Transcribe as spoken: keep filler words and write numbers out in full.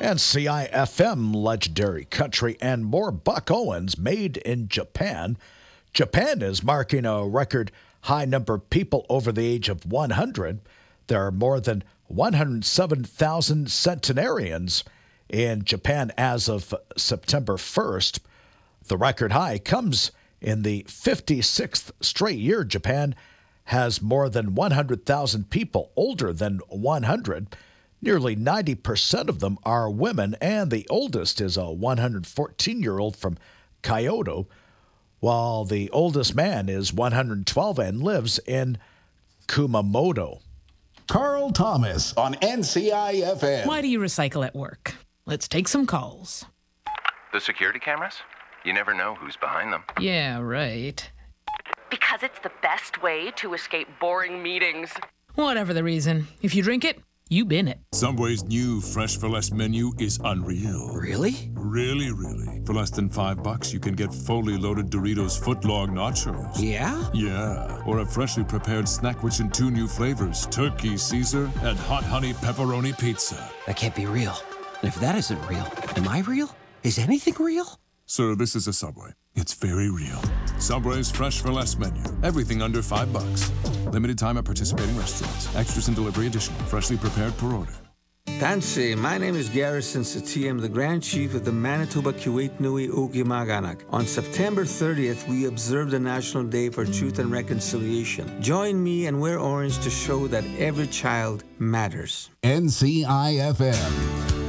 And C I F M, legendary country, and more Buck Owens, made in Japan. Japan is marking a record high number of people over the age of one hundred. There are more than one hundred seven thousand centenarians in Japan as of September first. The record high comes in the fifty-sixth straight year Japan has more than one hundred thousand people older than one hundred. Nearly ninety percent of them are women, and the oldest is a one hundred fourteen-year-old from Kyoto, while the oldest man is one hundred twelve and lives in Kumamoto. Carl Thomas on N C I F M. Why do you recycle at work? Let's take some calls. The security cameras? You never know who's behind them. Yeah, right. Because it's the best way to escape boring meetings. Whatever the reason, if you drink it, you bin it. Subway's new Fresh for Less menu is unreal. Really? Really, really. For less than five bucks, you can get fully loaded Doritos footlong nachos. Yeah? Yeah. Or a freshly prepared snack which in two new flavors, turkey Caesar and hot honey pepperoni pizza. That can't be real. And if that isn't real, am I real? Is anything real? Sir, this is a Subway. It's very real. Subway's Fresh for Less menu. Everything under five bucks. Limited time at participating restaurants. Extras and delivery additional. Freshly prepared per order. Tansi, my name is Garrison Satie. I'm the Grand Chief of the Manitoba Kuwait Nui Ukimaganak. On September thirtieth, we observe the National Day for Truth and Reconciliation. Join me and wear orange to show that every child matters. N C I F M.